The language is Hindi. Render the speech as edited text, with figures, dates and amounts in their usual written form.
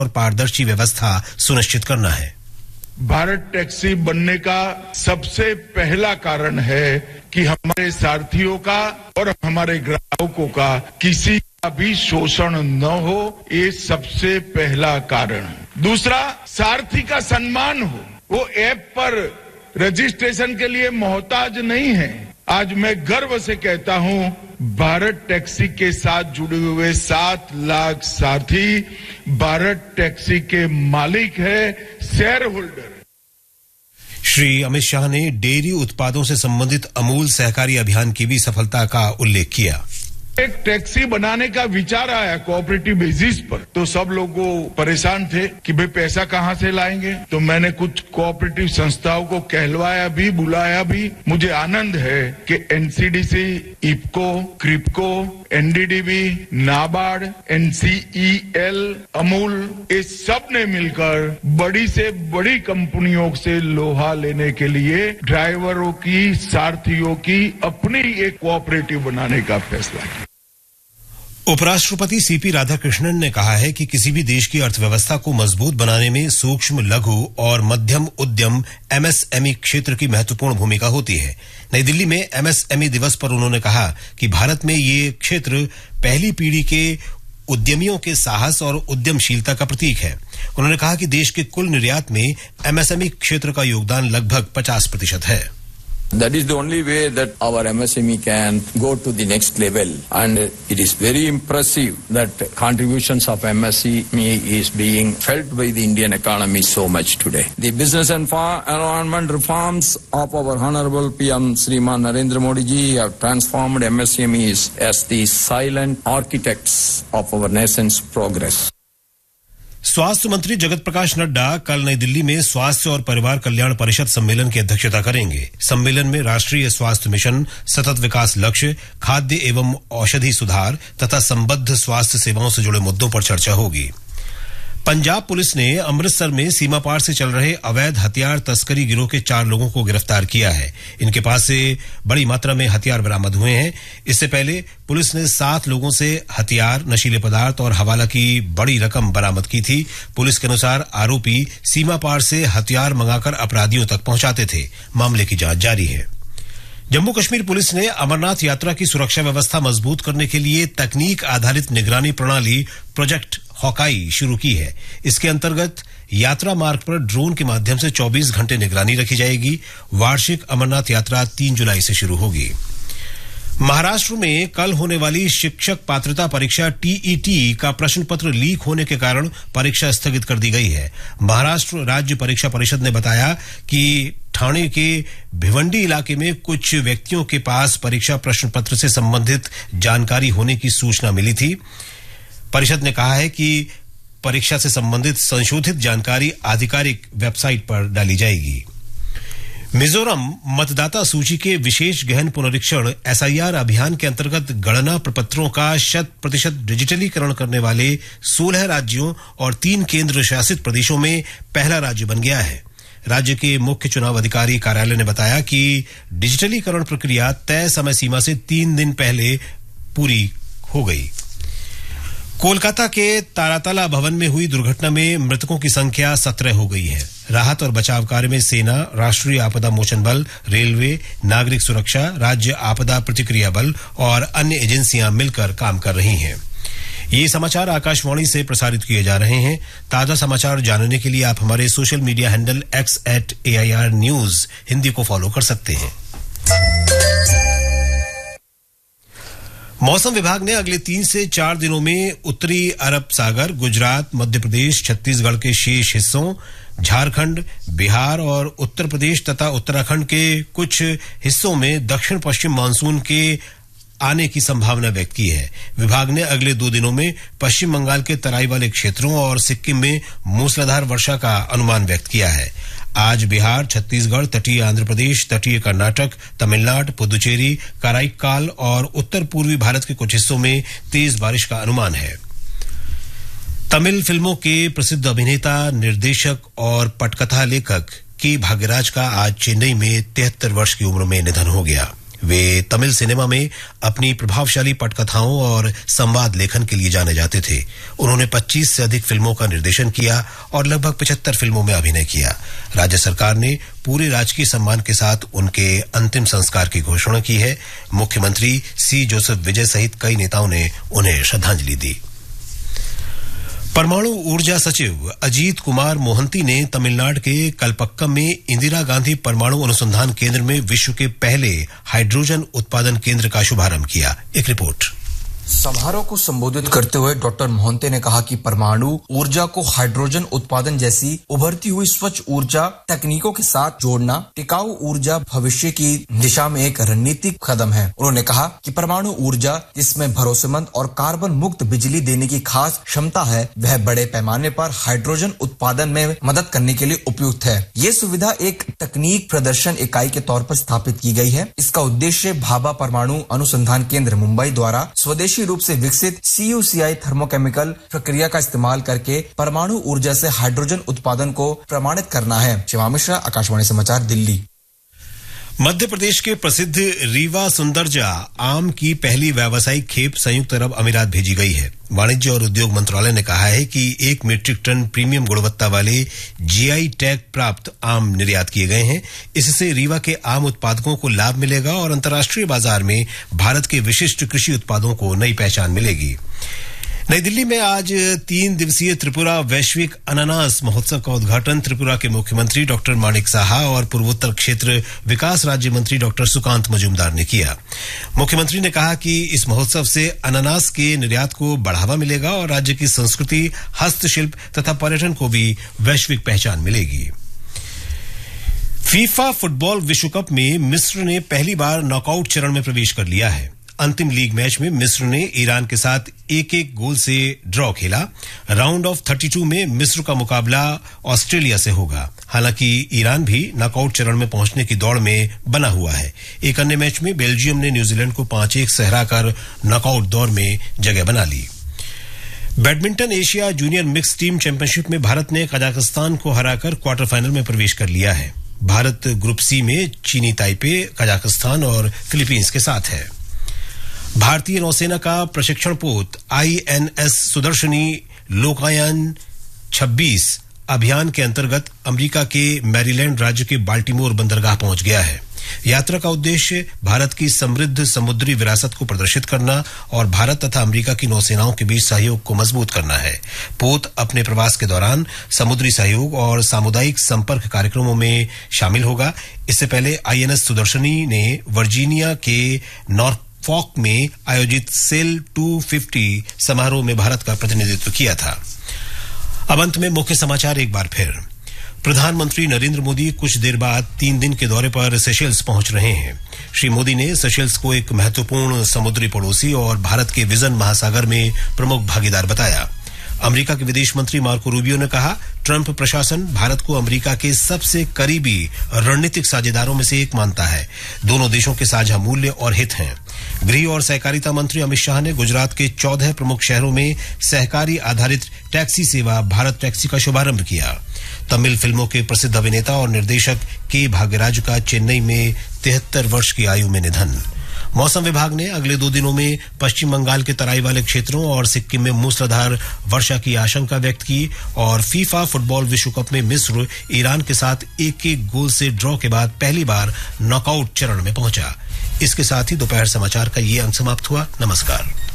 और पारदर्शी व्यवस्था सुनिश्चित करना है। भारत टैक्सी बनने का सबसे पहला कारण है कि हमारे सारथियों का और हमारे ग्राहकों का किसी का भी शोषण न हो, ये सबसे पहला कारण। दूसरा, सारथी का सम्मान हो, वो ऐप पर रजिस्ट्रेशन के लिए मोहताज नहीं है। आज मैं गर्व से कहता हूं, भारत टैक्सी के साथ जुड़े हुए 7 लाख सारथी भारत टैक्सी के मालिक है, शेयर होल्डर। श्री अमित शाह ने डेयरी उत्पादों से संबंधित अमूल सहकारी अभियान की भी सफलता का उल्लेख किया। एक टैक्सी बनाने का विचार आया कोऑपरेटिव बेसिस पर, तो सब लोग परेशान थे कि भाई पैसा कहां से लाएंगे। तो मैंने कुछ कोऑपरेटिव संस्थाओं को कहलवाया भी, बुलाया भी। मुझे आनंद है कि NCDC, IFFCO, Kribhco, NDDB, NABARD, NCEL, Amul, ये सब ने मिलकर बड़ी से बड़ी कंपनियों से लोहा लेने के लिए ड्राइवरों की, सारथियों की अपनी एक कोऑपरेटिव बनाने का फैसला किया। उपराष्ट्रपति सीपी राधाकृष्णन ने कहा है कि किसी भी देश की अर्थव्यवस्था को मजबूत बनाने में सूक्ष्म, लघु और मध्यम उद्यम एमएसएमई क्षेत्र की महत्वपूर्ण भूमिका होती है। नई दिल्ली में एमएसएमई दिवस पर उन्होंने कहा कि भारत में ये क्षेत्र पहली पीढ़ी के उद्यमियों के साहस और उद्यमशीलता का प्रतीक है। उन्होंने कहा कि देश के कुल निर्यात में एमएसएमई क्षेत्र का योगदान लगभग 50% है। That is the only way that our MSME can go to the next level, and it is very impressive that contributions of MSME is being felt by the Indian economy so much today. The business and environment reforms of our Honorable PM Shriman Narendra Modi ji have transformed MSMEs as the silent architects of our nation's progress. स्वास्थ्य मंत्री जगत प्रकाश नड्डा कल नई दिल्ली में स्वास्थ्य और परिवार कल्याण परिषद सम्मेलन की अध्यक्षता करेंगे। सम्मेलन में राष्ट्रीय स्वास्थ्य मिशन, सतत विकास लक्ष्य, खाद्य एवं औषधि सुधार तथा संबद्ध स्वास्थ्य सेवाओं से जुड़े मुद्दों पर चर्चा होगी। पंजाब पुलिस ने अमृतसर में सीमा पार से चल रहे अवैध हथियार तस्करी गिरोह के 4 लोगों को गिरफ्तार किया है। इनके पास से बड़ी मात्रा में हथियार बरामद हुए हैं। इससे पहले पुलिस ने 7 लोगों से हथियार, नशीले पदार्थ और हवाला की बड़ी रकम बरामद की थी। पुलिस के अनुसार आरोपी सीमा पार से हथियार मंगाकर अपराधियों तक पहुंचाते थे। मामले की जांच जारी है। जम्मू कश्मीर पुलिस ने अमरनाथ यात्रा की सुरक्षा व्यवस्था मजबूत करने के लिए तकनीक आधारित निगरानी प्रणाली प्रोजेक्ट हॉकाई शुरू की है। इसके अंतर्गत यात्रा मार्ग पर ड्रोन के माध्यम से 24 घंटे निगरानी रखी जाएगी। वार्षिक अमरनाथ यात्रा 3 जुलाई से शुरू होगी। महाराष्ट्र में कल होने वाली शिक्षक पात्रता परीक्षा टीईटी का प्रश्न पत्र लीक होने के कारण परीक्षा स्थगित कर दी गई है। महाराष्ट्र राज्य परीक्षा परिषद ने बताया कि ठाणे के भिवंडी इलाके में कुछ व्यक्तियों के पास परीक्षा प्रश्न पत्र से संबंधित जानकारी होने की सूचना मिली थी। परिषद ने कहा है कि परीक्षा से संबंधित संशोधित जानकारी आधिकारिक वेबसाइट पर डाली जाएगी। मिजोरम मतदाता सूची के विशेष गहन पुनरीक्षण एसआईआर अभियान के अंतर्गत गणना प्रपत्रों का 100% डिजिटलीकरण करने वाले 16 राज्यों और 3 केंद्र शासित प्रदेशों में पहला राज्य बन गया है। राज्य के मुख्य चुनाव अधिकारी कार्यालय ने बताया कि डिजिटलीकरण प्रक्रिया तय समय सीमा से 3 दिन पहले पूरी हो गई। कोलकाता के तारातला भवन में हुई दुर्घटना में मृतकों की संख्या 17 हो गई है। राहत और बचाव कार्य में सेना, राष्ट्रीय आपदा मोचन बल, रेलवे, नागरिक सुरक्षा, राज्य आपदा प्रतिक्रिया बल और अन्य एजेंसियां मिलकर काम कर रही हैं। ये समाचार आकाशवाणी से प्रसारित किए जा रहे हैं। ताजा समाचार जानने के लिए आप हमारे social media handle x@AIR News Hindi को फॉलो कर सकते हैं। मौसम विभाग ने अगले 3 से 4 दिनों में उत्तरी अरब सागर, गुजरात, मध्य प्रदेश, छत्तीसगढ़ के शेष हिस्सों, झारखंड, बिहार और उत्तर प्रदेश तथा उत्तराखंड के कुछ हिस्सों में दक्षिण पश्चिम मानसून के आने की संभावना व्यक्त की है। विभाग ने अगले 2 दिनों में पश्चिम बंगाल के तराई वाले क्षेत्रों और सिक्किम में मूसलाधार वर्षा का अनुमान व्यक्त किया है। आज बिहार, छत्तीसगढ़, तटीय आंध्र प्रदेश, तटीय कर्नाटक, तमिलनाडु, पुदुचेरी, कराईकाल और उत्तर पूर्वी भारत के कुछ हिस्सों में तेज बारिश का अनुमान है। तमिल फिल्मों के प्रसिद्ध अभिनेता, निर्देशक और पटकथा लेखक के भाग्यराज का आज चेन्नई में 73 वर्ष की उम्र में निधन हो गया। वे तमिल सिनेमा में अपनी प्रभावशाली पटकथाओं और संवाद लेखन के लिए जाने जाते थे। उन्होंने 25 से अधिक फिल्मों का निर्देशन किया और लगभग 75 फिल्मों में अभिनय किया। राज्य सरकार ने पूरे राजकीय सम्मान के साथ उनके अंतिम संस्कार की घोषणा की है। मुख्यमंत्री सी जोसेफ विजय सहित कई नेताओं ने उन्हें श्रद्धांजलि दी। परमाणु ऊर्जा सचिव अजीत कुमार मोहंती ने तमिलनाडु के कलपक्कम में इंदिरा गांधी परमाणु अनुसंधान केंद्र में विश्व के पहले हाइड्रोजन उत्पादन केंद्र का शुभारंभ किया। एक रिपोर्ट। समारोह को संबोधित करते हुए डॉक्टर मोहंती ने कहा कि परमाणु ऊर्जा को हाइड्रोजन उत्पादन जैसी उभरती हुई स्वच्छ ऊर्जा तकनीकों के साथ जोड़ना टिकाऊ ऊर्जा भविष्य की दिशा में एक रणनीतिक कदम है। उन्होंने कहा कि परमाणु ऊर्जा जिसमें भरोसेमंद और कार्बन मुक्त बिजली देने की खास क्षमता है, वह बड़े पैमाने पर हाइड्रोजन उत्पादन में मदद करने के लिए उपयुक्त है। ये सुविधा एक तकनीक प्रदर्शन इकाई के तौर पर स्थापित की गई है। इसका उद्देश्य भाभा परमाणु अनुसंधान केंद्र मुंबई द्वारा स्वदेशी रूप से विकसित CUCI थर्मोकेमिकल प्रक्रिया का इस्तेमाल करके परमाणु ऊर्जा से हाइड्रोजन उत्पादन को प्रमाणित करना है। शिवा मिश्रा, आकाशवाणी समाचार, दिल्ली। मध्य प्रदेश के प्रसिद्ध रीवा सुंदरजा आम की पहली व्यावसायिक खेप संयुक्त अरब अमीरात भेजी गई है। वाणिज्य और उद्योग मंत्रालय ने कहा है कि 1 मीट्रिक टन प्रीमियम गुणवत्ता वाले GI टैग प्राप्त आम निर्यात किए गए हैं। इससे रीवा के आम उत्पादकों को लाभ मिलेगा और अंतर्राष्ट्रीय बाजार में भारत के विशिष्ट कृषि उत्पादों को नई पहचान मिलेगी। नई दिल्ली में आज 3 दिवसीय त्रिपुरा वैश्विक अनानास महोत्सव का उद्घाटन त्रिपुरा के मुख्यमंत्री डॉक्टर माणिक साहा और पूर्वोत्तर क्षेत्र विकास राज्य मंत्री डॉक्टर सुकांत मजूमदार ने किया। मुख्यमंत्री ने कहा कि इस महोत्सव से अनानास के निर्यात को बढ़ावा मिलेगा और राज्य की संस्कृति, हस्तशिल्प तथा पर्यटन को भी वैश्विक पहचान मिलेगी। फीफा फुटबॉल विश्व कप में मिस्र ने पहली बार नॉकआउट चरण में प्रवेश कर लिया है। अंतिम लीग मैच में मिस्र ने ईरान के साथ 1-1 गोल से ड्रॉ खेला। राउंड ऑफ 32 में मिस्र का मुकाबला ऑस्ट्रेलिया से होगा। हालांकि ईरान भी नॉकआउट चरण में पहुंचने की दौड़ में बना हुआ है। एक अन्य मैच में बेल्जियम ने न्यूजीलैंड को 5-1 से हराकर नॉकआउट दौर में जगह बना ली। Badminton Asia junior mix team championship में भारत ने कजाकिस्तान को हराकर क्वार्टर फाइनल में प्रवेश कर लिया है। भारत ग्रुप सी में चीनी ताइपे, कजाकिस्तान और फिलीपींस के साथ है। भारतीय नौसेना का प्रशिक्षण पोत INS सुदर्शनी लोकायान 26 अभियान के अंतर्गत अमेरिका के मैरीलैंड राज्य के बाल्टीमोर बंदरगाह पहुंच गया है। यात्रा का उद्देश्य भारत की समृद्ध समुद्री विरासत को प्रदर्शित करना और भारत तथा अमेरिका की नौसेनाओं के बीच सहयोग को मजबूत करना है। पोत अपने प्रवास के दौरान समुद्री सहयोग और सामुदायिक संपर्क कार्यक्रमों में शामिल होगा। इससे पहले INS सुदर्शनी ने वर्जीनिया के नॉर्फॉक में आयोजित सेल 250 समारोह में भारत का प्रतिनिधित्व किया था। अब अंत में मुख्य समाचार एक बार फिर। प्रधानमंत्री नरेंद्र मोदी कुछ देर बाद 3 दिन के दौरे पर सेशेल्स पहुंच रहे हैं। श्री मोदी ने सेशेल्स को एक महत्वपूर्ण समुद्री पड़ोसी और भारत के विजन महासागर में प्रमुख भागीदार बताया। अमेरिका के विदेश मंत्री मार्को रूबियो ने कहा, ट्रंप प्रशासन भारत को अमेरिका के सबसे करीबी रणनीतिक साझेदारों में से एक मानता है। दोनों देशों के साझा मूल्य और हित हैं। गृह और सहकारिता मंत्री अमित शाह ने गुजरात के 14 प्रमुख शहरों में सहकारी आधारित टैक्सी सेवा भारत टैक्सी का शुभारंभ किया। तमिल फिल्मों के प्रसिद्ध अभिनेता और निर्देशक के भाग्यराज का चेन्नई में 73 वर्ष की आयु में निधन। मौसम विभाग ने अगले 2 दिनों में पश्चिम बंगाल के तराई वाले क्षेत्रों और सिक्किम में मूसलाधार वर्षा की आशंका व्यक्त की। और फीफा फुटबॉल विश्व कप में मिस्र ईरान के साथ 1-1 गोल से ड्रॉ के बाद पहली बार नॉकआउट चरण में पहुंचा। इसके साथ ही दोपहर समाचार का ये अंक समाप्त हुआ। नमस्कार।